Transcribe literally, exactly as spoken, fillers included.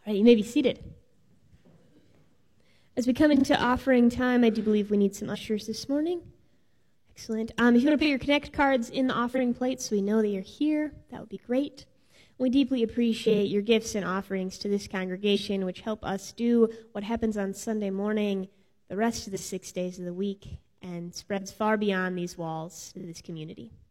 All right, you may be seated. As we come into offering time, I do believe we need some ushers this morning. Excellent. Um, if you want to put your Connect cards in the offering plate so we know that you're here, that would be great. We deeply appreciate your gifts and offerings to this congregation, which help us do what happens on Sunday morning the rest of the six days of the week and spreads far beyond these walls to this community.